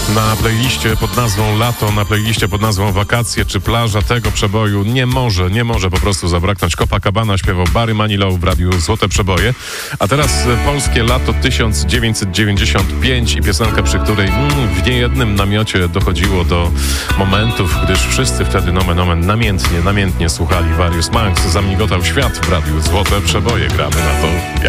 Na playliście pod nazwą Lato, na playliście pod nazwą Wakacje czy Plaża tego przeboju nie może po prostu zabraknąć. Copacabana śpiewał Barry Manilow w radiu Złote Przeboje. A teraz polskie lato 1995 i piosenka, przy której w niejednym namiocie dochodziło do momentów, gdyż wszyscy wtedy nomen omen namiętnie słuchali Various Monks. Zamigotał świat w radiu Złote Przeboje. Gramy na to